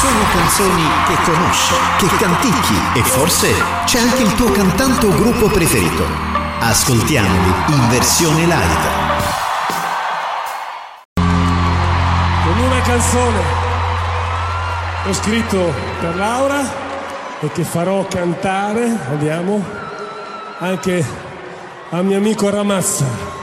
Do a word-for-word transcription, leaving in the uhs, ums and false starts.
Sono canzoni che conosci, che canticchi e forse c'è anche il tuo cantante o gruppo preferito. Ascoltiamoli in versione live. Con una canzone ho scritto per Laura e che farò cantare, andiamo, anche al mio amico Ramazza.